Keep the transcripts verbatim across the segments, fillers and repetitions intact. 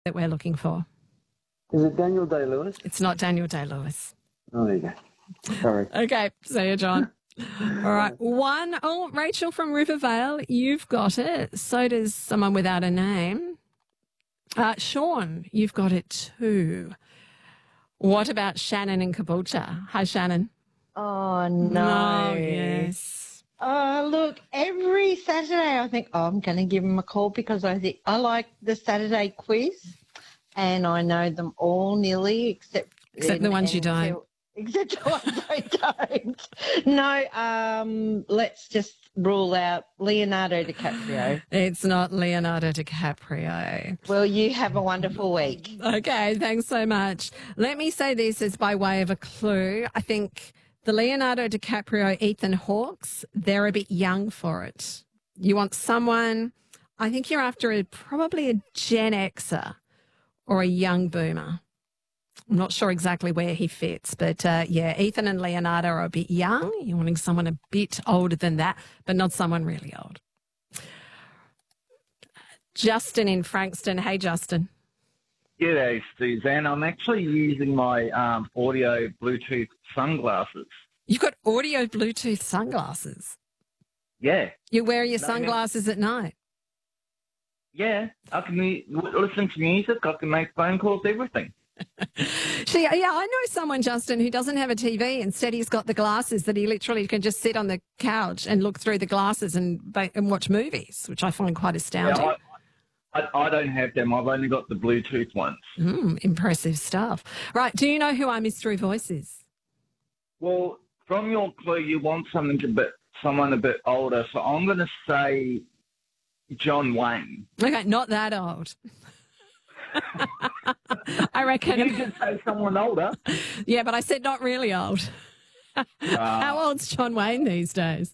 that we're looking for. Is it Daniel Day-Lewis? It's not Daniel Day-Lewis. Oh, there you go. Sorry. Okay, see you, John. All right, one. Oh, Rachel from Rivervale, you've got it. So does someone without a name. Uh, Sean, you've got it too. What about Shannon in Caboolture? Hi, Shannon. Oh, no. Oh, yes. Oh, look, every Saturday I think, oh, I'm going to give him a call because I think I like the Saturday quiz and I know them all nearly except... Except the ones you don't. Except the ones I don't. No, um, let's just rule out Leonardo DiCaprio. It's not Leonardo DiCaprio. Well, you have a wonderful week. Okay, thanks so much. Let me say this as by way of a clue. I think the Leonardo DiCaprio, Ethan Hawke's, they're a bit young for it. You want someone, I think you're after a, probably a Gen Xer or a young boomer. I'm not sure exactly where he fits, but uh, yeah, Ethan and Leonardo are a bit young. You're wanting someone a bit older than that, but not someone really old. Justin in Frankston. Hey, Justin. G'day, Suzanne. I'm actually using my um, audio Bluetooth sunglasses. You've got audio Bluetooth sunglasses? Yeah. You wear your No, sunglasses no. at night? Yeah. I can mu- listen to music. I can make phone calls, everything. See, yeah, I know someone, Justin, who doesn't have a T V. Instead, he's got the glasses that he literally can just sit on the couch and look through the glasses and, and watch movies, which I find quite astounding. Yeah, I, I, I don't have them. I've only got the Bluetooth ones. Mm, impressive stuff. Right, do you know who our mystery voice is? Well, from your clue, you want something a bit, someone a bit older, so I'm going to say John Wayne. Okay, not that old. I reckon. You could say someone older. Yeah, but I said not really old. Uh, How old's John Wayne these days?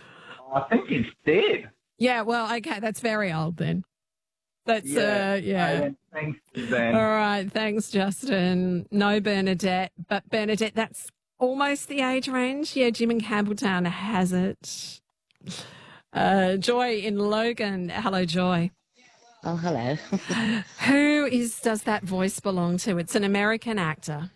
I think he's dead. Yeah, well, okay, that's very old then. That's, Yeah. uh, yeah. Uh, thanks, Suzanne. All right, thanks, Justin. No Bernadette, but Bernadette, that's almost the age range. Yeah, Jim in Campbelltown has it. Uh, Joy in Logan. Hello, Joy. Oh, hello. Who is does that voice belong to? It's an American actor.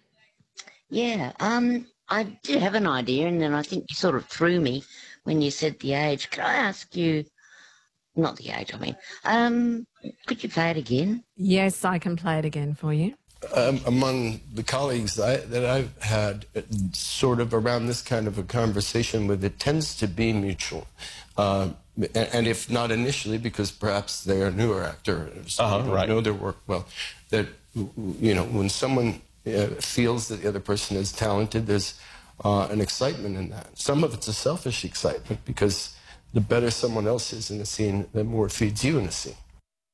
Yeah, um, I did have an idea, and then I think you sort of threw me when you said the age. Could I ask you, not the age, I mean, um, could you play it again? Yes, I can play it again for you. Um, among the colleagues I, that I've had uh, sort of around this kind of a conversation with, it tends to be mutual. Uh, and, and if not initially, because perhaps they are newer actors, uh-huh, they don't right. know their work well, that, you know, when someone uh, feels that the other person is talented, there's uh, an excitement in that. Some of it's a selfish excitement because the better someone else is in a scene, the more it feeds you in a scene.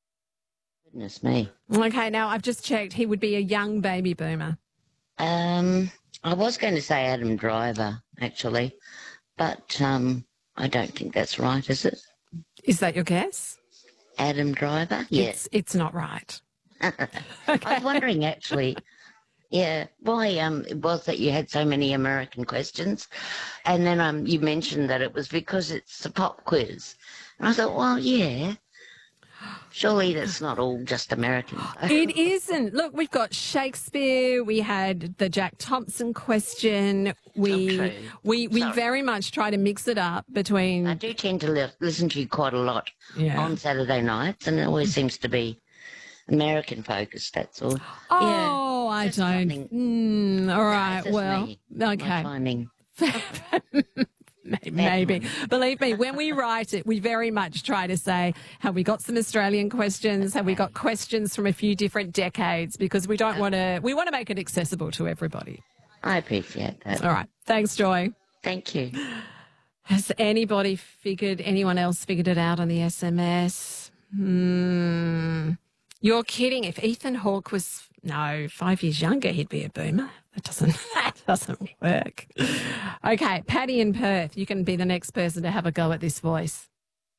Goodness me. Okay, now I've just checked. He would be a young baby boomer. Um, I was going to say Adam Driver, actually, but um, I don't think that's right, is it? Is that your guess? Adam Driver? Yes. It's, it's not right. I was wondering, actually, yeah, why um, it was that you had so many American questions. And then um, you mentioned that it was because it's a pop quiz. And I thought, well, yeah, surely that's not all just American. It isn't. Look, we've got Shakespeare. We had the Jack Thompson question. We true. we we Sorry. very much try to mix it up between. I do tend to li- listen to you quite a lot Yeah. on Saturday nights, and it always seems to be American focused, that's all. Oh, I just don't. something- Mm, all right. It's just Well, me, my okay. timing. Maybe, maybe. Believe me, when we write it, we very much try to say, have we got some Australian questions? Have we got questions from a few different decades? Because we don't want to, we want to make it accessible to everybody. I appreciate that. All right. Thanks, Joy. Thank you. Has anybody figured, anyone else figured it out on the S M S? Hmm. You're kidding. If Ethan Hawke was, no, five years younger, he'd be a boomer. That doesn't, that doesn't work. Okay, Paddy in Perth, you can be the next person to have a go at this voice.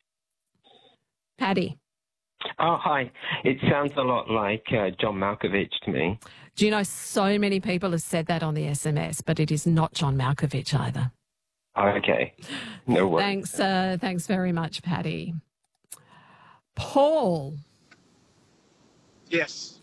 Paddy. Oh, hi. It sounds a lot like uh, John Malkovich to me. Do you know so many people have said that on the S M S, but it is not John Malkovich either. Okay. No worries. Thanks, uh, thanks very much, Paddy. Paul. Yes.